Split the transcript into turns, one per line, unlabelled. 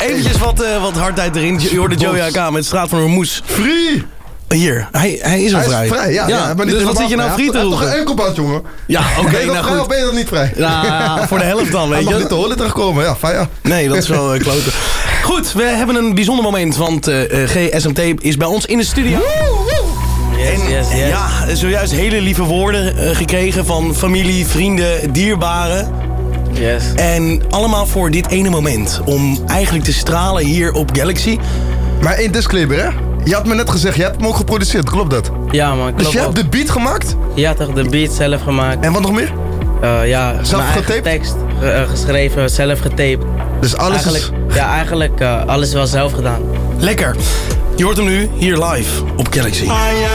Eventjes wat hardheid erin. Je hoorde Joey AK met Straat van Hormoes.
Free!
Hier, hij is al vrij.
Hij is vrij, ja. Maar
dus wat zit je nou free te roepen?
Hij heeft toch een enkelband, jongen?
Ja, oké,
ben je
nou
vrij
goed.
of ben je dan niet vrij?
Nou, voor de helft dan, weet je.
Hij mag niet te horen terugkomen, ja, fijn ja.
Nee, dat is wel kloten. Goed, we hebben een bijzonder moment, want GSMT is bij ons in de studio.
Yes.
Ja, zojuist hele lieve woorden gekregen van familie, vrienden, dierbaren.
Yes.
En allemaal voor dit ene moment. Om eigenlijk te stralen hier op Galaxy.
Maar één disclaimer, hè? Je had me net gezegd, je hebt hem ook geproduceerd, klopt dat?
Ja man, klopt.
Dus je hebt
ook.
de beat gemaakt?
Ja toch, de beat zelf gemaakt.
En wat nog meer?
Ja,
Zelf
mijn eigen
getaped?
tekst geschreven, zelf getaped.
Dus alles
Eigenlijk, ja, eigenlijk alles wel zelf gedaan.
Lekker. Je hoort hem nu hier live op Galaxy.